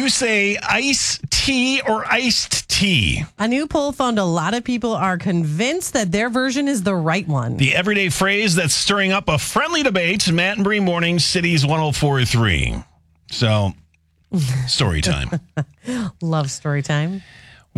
you say iced tea or iced tea? A new poll found a lot of people are convinced that their version is the right one. The everyday phrase that's stirring up a friendly debate. Matt and Bree Mornings, Cities 104.3. So, story time. Love story time.